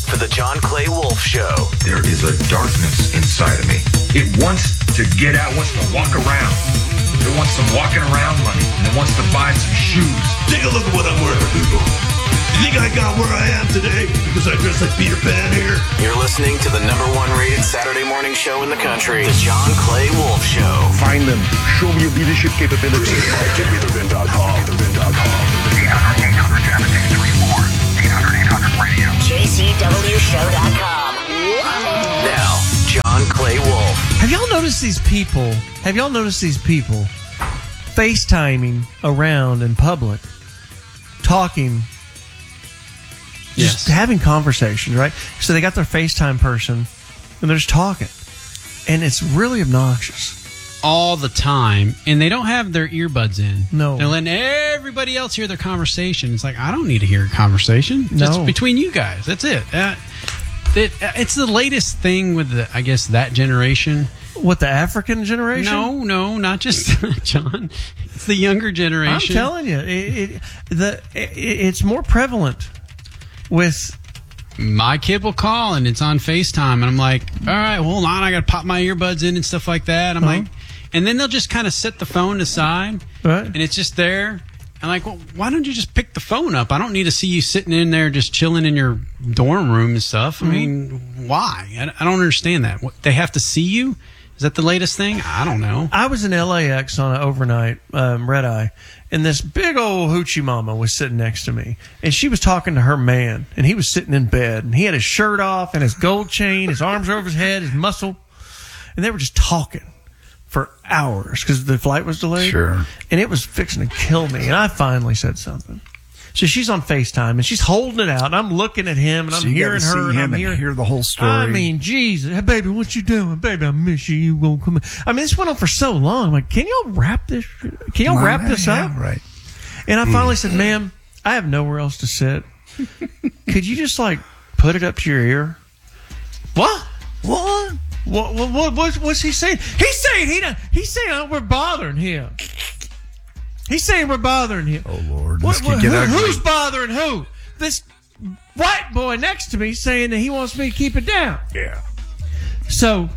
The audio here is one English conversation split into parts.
for the John Clay Wolf Show. There is a darkness inside of me. It wants to get out, wants to walk around. It wants some walking around money, and it wants to buy some shoes. Take a look at what I'm wearing, people. You think I got where I am today because I dress like Peter Pan here? You're listening to the #1 rated Saturday morning show in the country, the John Clay Wolf Show. Find them. Show me your leadership capabilities. GetMeTheVin.com. 800-800-radio. JCWShow.com. Now, John Clay Wolf. Have y'all noticed these people? FaceTiming around in public, talking, just having conversations, right? So they got their FaceTime person, and they're just talking, and it's really obnoxious. All the time, and they don't have their earbuds in. No. They're letting everybody else hear their conversation. It's like, I don't need to hear a conversation. Just between you guys. That's it. It's the latest thing with the, I guess, that generation. What, the African generation? No, not just John. It's the younger generation. I'm telling you, it's more prevalent with. My kid will call and it's on FaceTime, and I'm like, all right, hold on, I got to pop my earbuds in and stuff like that. I'm like, and then they'll just kind of set the phone aside, right? And it's just there. I'm like, well, why don't you just pick the phone up? I don't need to see you sitting in there just chilling in your dorm room and stuff. I mean, why? I don't understand that. What, they have to see you? Is that the latest thing? I don't know. I was in LAX on an overnight red eye, and this big old hoochie mama was sitting next to me, and she was talking to her man, and he was sitting in bed, and he had his shirt off and his gold chain, his arms over his head, his muscle, and they were just talking for hours because the flight was delayed. Sure. And it was fixing to kill me, and I finally said something. So she's on FaceTime, and she's holding it out, and I'm looking at him, and I'm hearing her, and I'm hear the whole story. I mean, Jesus. Hey, baby, what you doing? Baby, I miss you. You gonna come in? I mean, this went on for so long. I'm like, can y'all wrap this? Can y'all wrap this up? Right. And I finally said, ma'am, I have nowhere else to sit. Could you just, like, put it up to your ear? What? What's he saying? He's saying we're bothering him. He's saying we're bothering him. Oh, Lord. This could get ugly. Who's bothering who? This white boy next to me saying that he wants me to keep it down. Yeah. So,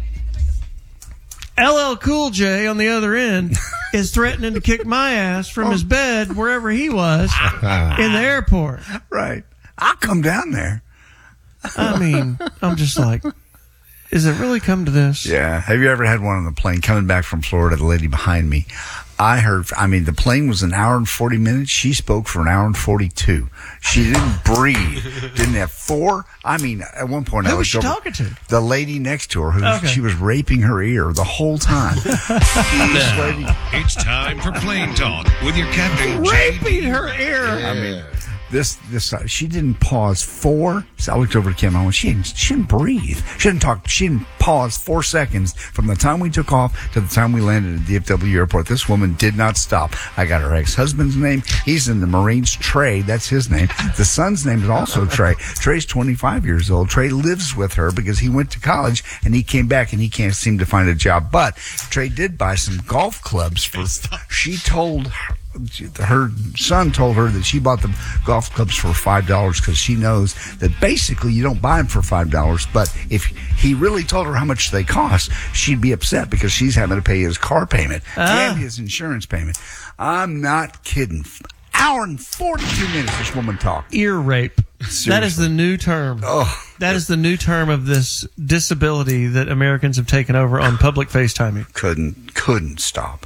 LL Cool J on the other end is threatening to kick my ass from his bed wherever he was in the airport. Right. I'll come down there. I mean, I'm just like, is it really come to this? Yeah. Have you ever had one on the plane coming back from Florida? The lady behind me. The plane was an hour and 40 minutes. She spoke for an hour and 42. She didn't breathe. Didn't have four. I mean, at one point, Who was she talking to? The lady next to her, she was raping her ear the whole time. It's time for Plane Talk with your captain. Raping her ear. I mean, this she didn't pause four. So I looked over to Kim. I went, she didn't breathe. She didn't talk. She didn't pause 4 seconds from the time we took off to the time we landed at DFW Airport. This woman did not stop. I got her ex-husband's name. He's in the Marines. Trey, that's his name. The son's name is also Trey. Trey's 25 years old. Trey lives with her because he went to college and he came back and he can't seem to find a job. But Trey did buy some golf clubs for. She told her son told her that she bought the golf clubs for $5 because she knows that basically you don't buy them for $5. But if he really told her how much they cost, she'd be upset because she's having to pay his car payment and his insurance payment. I'm not kidding. Hour and 42 minutes this woman talked. Ear rape. Seriously. That is the new term. That is the new term of this disability that Americans have taken over on public FaceTiming. Couldn't stop.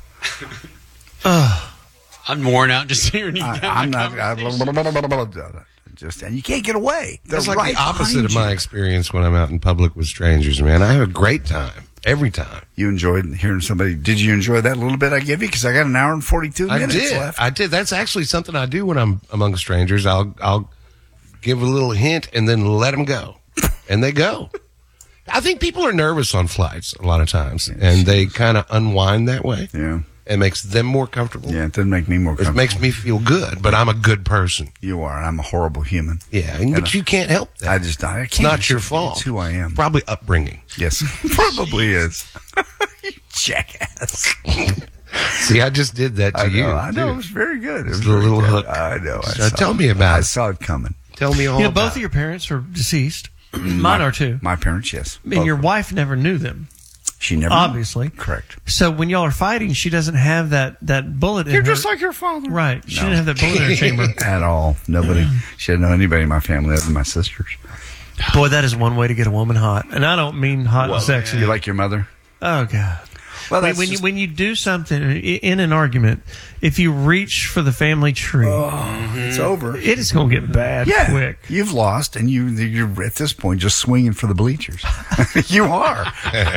I'm worn out just hearing you. I'm not. And you can't get away. That's like the opposite of my experience when I'm out in public with strangers, man. I have a great time every time. You enjoyed hearing somebody. Did you enjoy that little bit I gave you? Because I got an hour and 42 minutes left. I did. That's actually something I do when I'm among strangers. I'll give a little hint and then let them go, and they go. I think people are nervous on flights a lot of times, and they kind of unwind that way. Yeah. It makes them more comfortable. Yeah, it doesn't make me more comfortable. It makes me feel good, but I'm a good person. You are, and I'm a horrible human. Yeah, but you can't help that. I can't. It's not your fault. It's who I am. Probably upbringing. Yes, probably is. You jackass. See, I just did that to you. I know. It was very good. It was a little hook. I know. Tell me about it. I saw it coming. Tell me all about it. Both of your parents are deceased. Mine are too. My parents, yes. And your wife never knew them, She never. obviously. Correct. So when y'all are fighting, she doesn't have that bullet in You're her. just like your father. Right. She didn't have that bullet in her chamber. At all. Nobody. She didn't know anybody in my family other than my sisters. Boy, that is one way to get a woman hot. And I don't mean hot and sexy. You like your mother? Oh, God. Well, When, that's when, just- you, when you do something in an argument, if you reach for the family tree, it's over. it is going to get bad Yeah, quick. you've lost, and you're at this point just swinging for the bleachers. You are.